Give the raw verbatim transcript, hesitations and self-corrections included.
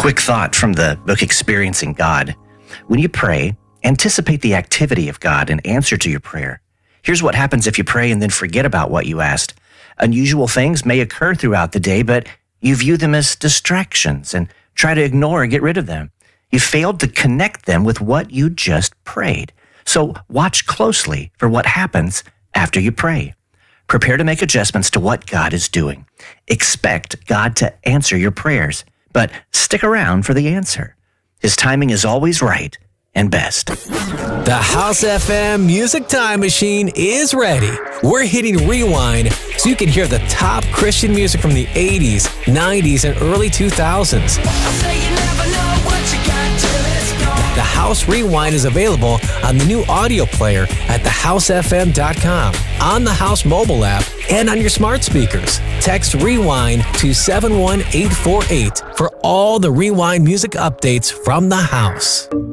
Quick thought from the book Experiencing God. When you pray, anticipate the activity of God and answer to your prayer. Here's what happens if you pray and then forget about what you asked. Unusual things may occur throughout the day, but you view them as distractions and try to ignore or get rid of them. You failed to connect them with what you just prayed. So watch closely for what happens after you pray. Prepare to make adjustments to what God is doing. Expect God to answer your prayers, but stick around for the answer. His timing is always right and best. The House F M Music Time Machine is ready. We're hitting rewind so you can hear the top Christian music from the eighties, nineties, and early two thousands. The House Rewind is available on the new audio player at the house f m dot com, on the House mobile app, and on your smart speakers. Text REWIND to seven one eight four eight for all the Rewind music updates from the House.